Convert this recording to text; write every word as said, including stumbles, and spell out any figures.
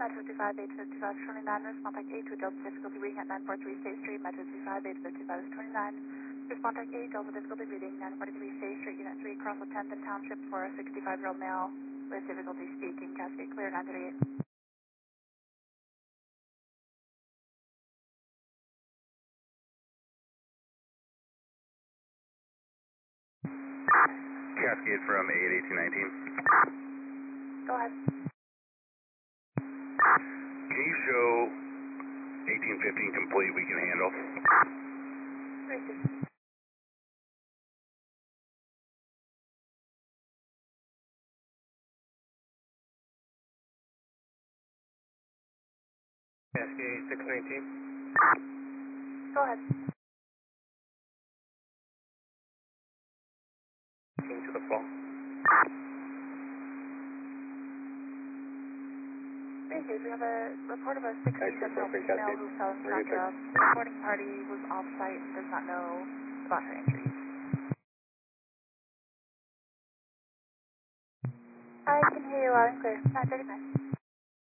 Metro fifty-five, eight fifty-five, twenty-nine, respond type eight to Delta difficulty reading at nine forty-three State Street, Metro fifty-five, eight fifty-five, twenty-nine, respond type eight, Delta difficulty reading nine forty-three State Street, Unit three, across the tenth and Township for a sixty-five-year-old male with difficulty speaking, Cascade clear, nine thirty-eight. Cascade from eight eighteen nineteen. Go ahead. Can you show eighteen fifteen complete we can handle? Received. Cascade six nineteen. Go ahead. To the fall. Received. We have a report of a sixty-seven-year-old female who fell in Shaka. The reporting party was off-site and does not know about her injuries. I can hear you loud and clear. nine thirty-nine.